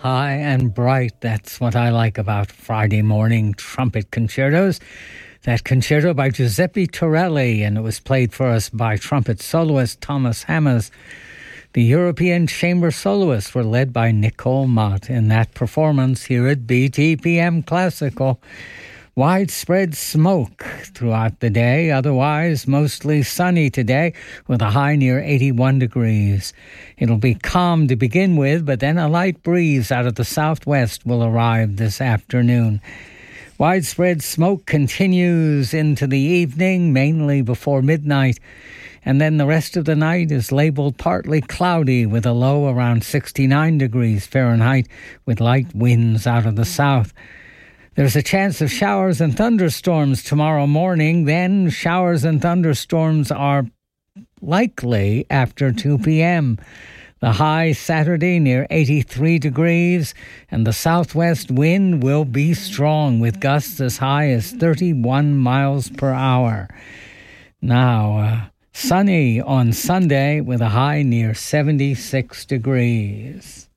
high and bright. That's what I like about Friday morning trumpet concertos. That concerto by Giuseppe Torelli, and it was played for us by trumpet soloist Thomas Hammes. The European Chamber soloists were led by Nicole Mott in that performance here at BTPM Classical. Widespread smoke throughout the day, otherwise mostly sunny today with a high near 81 degrees. It'll be calm to begin with, but then a light breeze out of the southwest will arrive this afternoon. Widespread smoke continues into the evening, mainly before midnight, and then the rest of the night is labeled partly cloudy with a low around 69 degrees Fahrenheit with light winds out of the south. There's a chance of showers and thunderstorms tomorrow morning. Then showers and thunderstorms are likely after 2 p.m. The high Saturday near 83 degrees, and the southwest wind will be strong with gusts as high as 31 miles per hour. Now, sunny on Sunday with a high near 76 degrees.